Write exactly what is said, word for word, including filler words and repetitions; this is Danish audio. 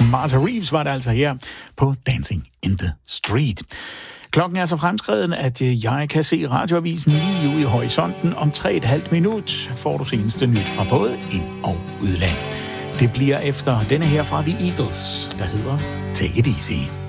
Martha Reeves var det altså her på Dancing in the Street. Klokken er så fremskreden, at jeg kan se radioavisen lige ude i horisonten. Om tre et halvt minut får du seneste nyt fra både ind- og udland. Det bliver efter denne her fra The Eagles, der hedder Take It Easy.